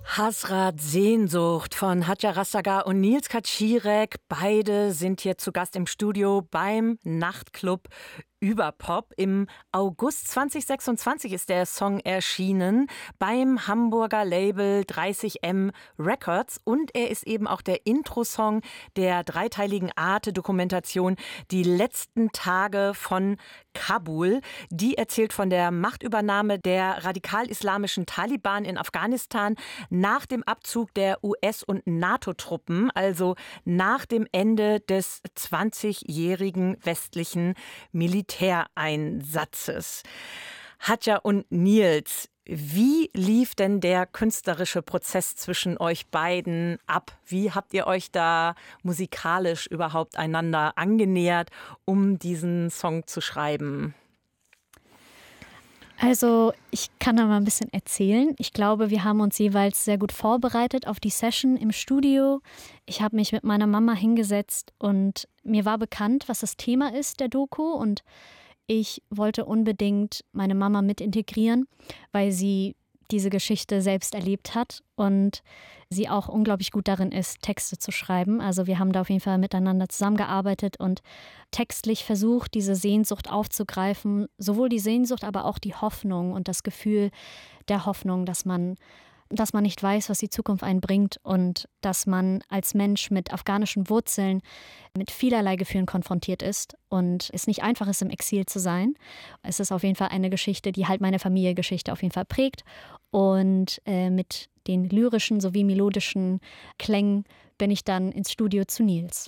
Hasrat Sehnsucht von Hadja Rassagar und Nils Kaczirek. Beide sind hier zu Gast im Studio beim Nachtclub Überpop. Im August 2026 ist der Song erschienen beim Hamburger Label 30M Records und er ist eben auch der Intro-Song der dreiteiligen Arte-Dokumentation Die letzten Tage von Kabul. Die erzählt von der Machtübernahme der radikal-islamischen Taliban in Afghanistan nach dem Abzug der US- und NATO-Truppen, also nach dem Ende des 20-jährigen westlichen Militäreinsatzes. Hadja und Nils, wie lief denn der künstlerische Prozess zwischen euch beiden ab? Wie habt ihr euch da musikalisch überhaupt einander angenähert, um diesen Song zu schreiben? Also ich kann da mal ein bisschen erzählen. Ich glaube, wir haben uns jeweils sehr gut vorbereitet auf die Session im Studio. Ich habe mich mit meiner Mama hingesetzt und mir war bekannt, was das Thema ist der Doku, und ich wollte unbedingt meine Mama mit integrieren, weil sie diese Geschichte selbst erlebt hat und sie auch unglaublich gut darin ist, Texte zu schreiben. Also wir haben da auf jeden Fall miteinander zusammengearbeitet und textlich versucht, diese Sehnsucht aufzugreifen. Sowohl die Sehnsucht, aber auch die Hoffnung und das Gefühl der Hoffnung, dass man nicht weiß, was die Zukunft einen bringt und dass man als Mensch mit afghanischen Wurzeln mit vielerlei Gefühlen konfrontiert ist und es nicht einfach ist, im Exil zu sein. Es ist auf jeden Fall eine Geschichte, die halt meine Familiengeschichte auf jeden Fall prägt, und mit den lyrischen sowie melodischen Klängen bin ich dann ins Studio zu Nils.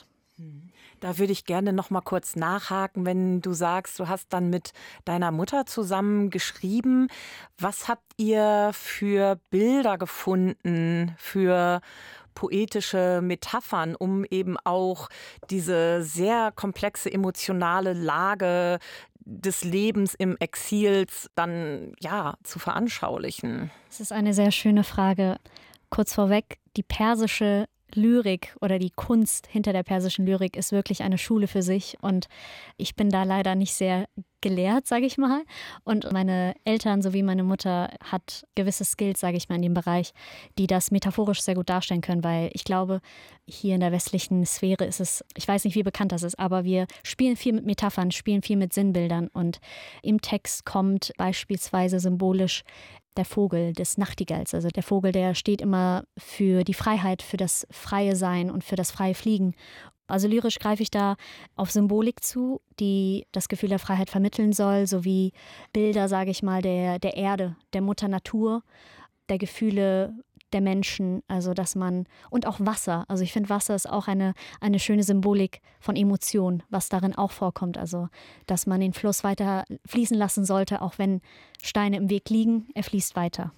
Da würde ich gerne noch mal kurz nachhaken, wenn du sagst, du hast dann mit deiner Mutter zusammen geschrieben. Was habt ihr für Bilder gefunden, für poetische Metaphern, um eben auch diese sehr komplexe emotionale Lage des Lebens im Exil dann zu veranschaulichen? Das ist eine sehr schöne Frage. Kurz vorweg, die persische Lyrik oder die Kunst hinter der persischen Lyrik ist wirklich eine Schule für sich, und ich bin da leider nicht sehr gelehrt, sage ich mal. Und meine Eltern sowie meine Mutter hat gewisse Skills, sage ich mal, in dem Bereich, die das metaphorisch sehr gut darstellen können, weil ich glaube, hier in der westlichen Sphäre ist es, ich weiß nicht, wie bekannt das ist, aber wir spielen viel mit Metaphern, spielen viel mit Sinnbildern, und im Text kommt beispielsweise symbolisch der Vogel des Nachtigalls. Also der Vogel, der steht immer für die Freiheit, für das freie Sein und für das freie Fliegen. Also lyrisch greife ich da auf Symbolik zu, die das Gefühl der Freiheit vermitteln soll, sowie Bilder, sage ich mal, der Erde, der Mutter Natur, der Gefühle der Menschen, also dass man, und auch Wasser. Also ich finde, Wasser ist auch eine schöne Symbolik von Emotionen, was darin auch vorkommt. Also dass man den Fluss weiter fließen lassen sollte, auch wenn Steine im Weg liegen, er fließt weiter.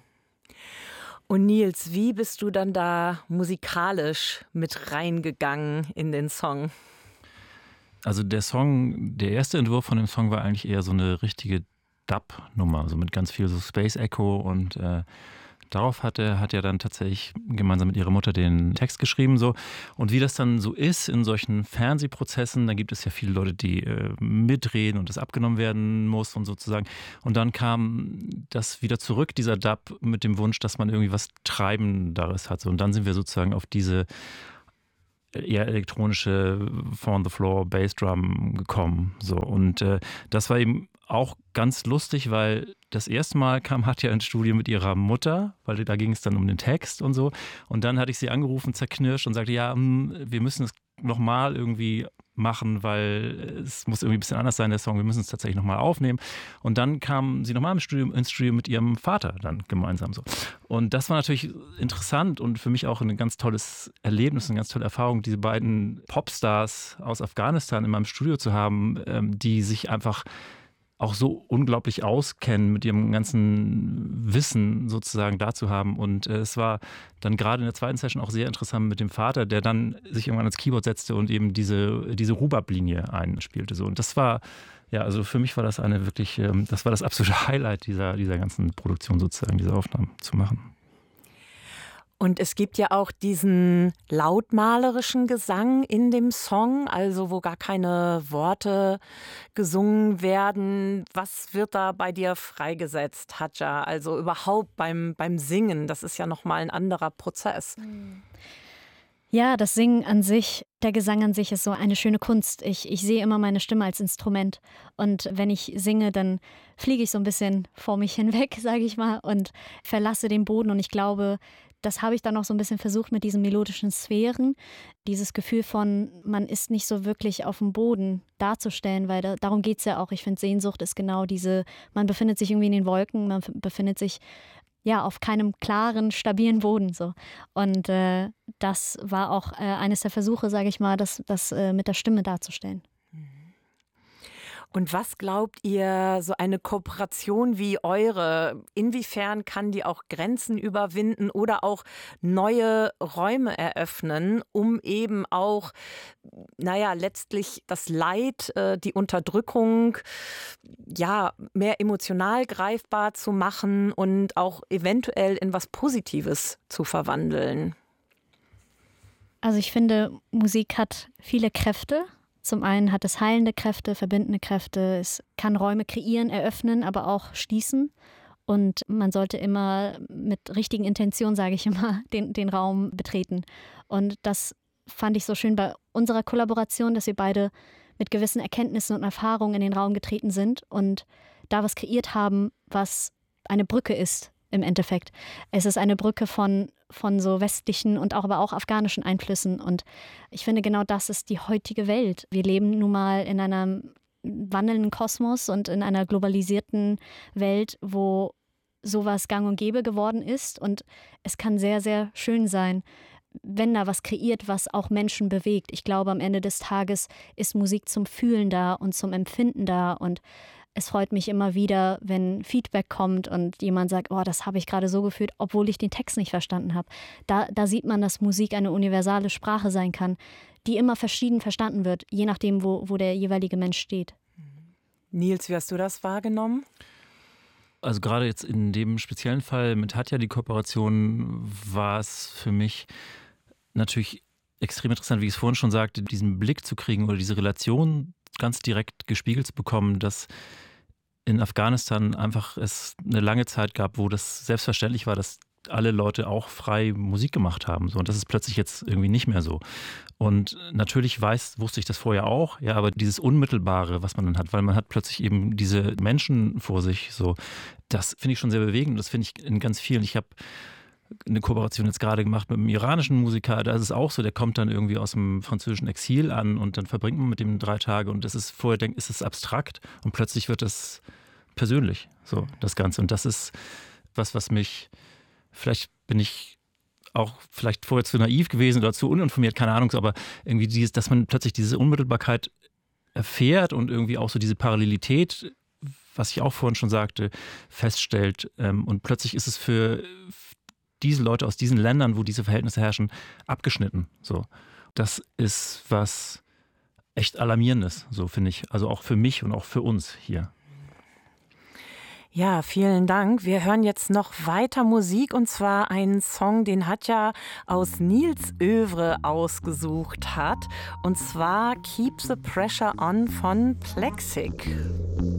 Und Nils, wie bist du dann da musikalisch mit reingegangen in den Song? Also der erste Entwurf von dem Song war eigentlich eher so eine richtige Dub-Nummer, so mit ganz viel so Space Echo, und darauf hat er dann tatsächlich gemeinsam mit ihrer Mutter den Text geschrieben. So. Und wie das dann so ist in solchen Fernsehprozessen, da gibt es ja viele Leute, die mitreden und das abgenommen werden muss und sozusagen. Und dann kam das wieder zurück, dieser Dub, mit dem Wunsch, dass man irgendwie was Treibenderes hat. So. Und dann sind wir sozusagen auf diese eher elektronische Four-on-the-Floor Bassdrum gekommen. So. Und das war eben auch ganz lustig, weil das erste Mal kam Hadja ins Studio mit ihrer Mutter, weil da ging es dann um den Text und so. Und dann hatte ich sie angerufen, zerknirscht, und sagte, ja, wir müssen es nochmal irgendwie machen, weil es muss irgendwie ein bisschen anders sein, der Song, wir müssen es tatsächlich nochmal aufnehmen. Und dann kam sie nochmal ins Studio mit ihrem Vater dann gemeinsam so. Und das war natürlich interessant und für mich auch ein ganz tolles Erlebnis, eine ganz tolle Erfahrung, diese beiden Popstars aus Afghanistan in meinem Studio zu haben, die sich einfach auch so unglaublich auskennen, mit ihrem ganzen Wissen sozusagen dazu haben. Und es war dann gerade in der zweiten Session auch sehr interessant mit dem Vater, der dann sich irgendwann ans Keyboard setzte und eben diese Rubab-Linie einspielte. So. Und das war, ja, also für mich war das das war das absolute Highlight dieser ganzen Produktion sozusagen, diese Aufnahmen zu machen. Und es gibt ja auch diesen lautmalerischen Gesang in dem Song, also wo gar keine Worte gesungen werden. Was wird da bei dir freigesetzt, Hadja? Also überhaupt beim Singen, das ist ja nochmal ein anderer Prozess. Ja, das Singen an sich, der Gesang an sich ist so eine schöne Kunst. Ich sehe immer meine Stimme als Instrument. Und wenn ich singe, dann fliege ich so ein bisschen vor mich hinweg, sage ich mal, und verlasse den Boden. Und ich glaube, das habe ich dann auch so ein bisschen versucht mit diesen melodischen Sphären. Dieses Gefühl von, man ist nicht so wirklich auf dem Boden darzustellen, weil darum geht es ja auch. Ich finde, Sehnsucht ist genau diese, man befindet sich irgendwie in den Wolken, man befindet sich ja auf keinem klaren, stabilen Boden so. Und das war auch eines der Versuche, sage ich mal, das mit der Stimme darzustellen. Und was glaubt ihr, so eine Kooperation wie eure, inwiefern kann die auch Grenzen überwinden oder auch neue Räume eröffnen, um eben auch, letztlich das Leid, die Unterdrückung, ja, mehr emotional greifbar zu machen und auch eventuell in was Positives zu verwandeln? Also ich finde, Musik hat viele Kräfte. Zum einen hat es heilende Kräfte, verbindende Kräfte. Es kann Räume kreieren, eröffnen, aber auch schließen. Und man sollte immer mit richtigen Intentionen, sage ich immer, den Raum betreten. Und das fand ich so schön bei unserer Kollaboration, dass wir beide mit gewissen Erkenntnissen und Erfahrungen in den Raum getreten sind und da was kreiert haben, was eine Brücke ist im Endeffekt. Es ist eine Brücke von so westlichen und auch aber auch afghanischen Einflüssen. Und ich finde, genau das ist die heutige Welt. Wir leben nun mal in einem wandelnden Kosmos und in einer globalisierten Welt, wo sowas gang und gäbe geworden ist. Und es kann sehr, sehr schön sein, wenn da was kreiert, was auch Menschen bewegt. Ich glaube, am Ende des Tages ist Musik zum Fühlen da und zum Empfinden da. Und es freut mich immer wieder, wenn Feedback kommt und jemand sagt, oh, das habe ich gerade so gefühlt, obwohl ich den Text nicht verstanden habe. Da sieht man, dass Musik eine universale Sprache sein kann, die immer verschieden verstanden wird, je nachdem, wo der jeweilige Mensch steht. Nils, wie hast du das wahrgenommen? Also gerade jetzt in dem speziellen Fall mit Hadja, die Kooperation, war es für mich natürlich extrem interessant, wie ich es vorhin schon sagte, diesen Blick zu kriegen oder diese Relation ganz direkt gespiegelt zu bekommen, dass in Afghanistan einfach es eine lange Zeit gab, wo das selbstverständlich war, dass alle Leute auch frei Musik gemacht haben. So, und das ist plötzlich jetzt irgendwie nicht mehr so. Und natürlich wusste ich das vorher auch, ja, aber dieses Unmittelbare, was man dann hat, weil man hat plötzlich eben diese Menschen vor sich, so, das finde ich schon sehr bewegend. Das finde ich in ganz vielen. Ich habe eine Kooperation jetzt gerade gemacht mit einem iranischen Musiker, da ist es auch so, der kommt dann irgendwie aus dem französischen Exil an und dann verbringt man mit dem 3 Tage und das ist vorher denkt, ist es abstrakt und plötzlich wird es persönlich, so das Ganze. Und das ist was mich, vielleicht bin ich auch vielleicht vorher zu naiv gewesen oder zu uninformiert, keine Ahnung, aber irgendwie dass man plötzlich diese Unmittelbarkeit erfährt und irgendwie auch so diese Parallelität, was ich auch vorhin schon sagte, feststellt. Und plötzlich ist es für diese Leute aus diesen Ländern, wo diese Verhältnisse herrschen, abgeschnitten. So. Das ist was echt Alarmierendes, so finde ich. Also auch für mich und auch für uns hier. Ja, vielen Dank. Wir hören jetzt noch weiter Musik und zwar einen Song, den Hadja aus Nils Övre ausgesucht hat. Und zwar Keep the Pressure On von Plexik.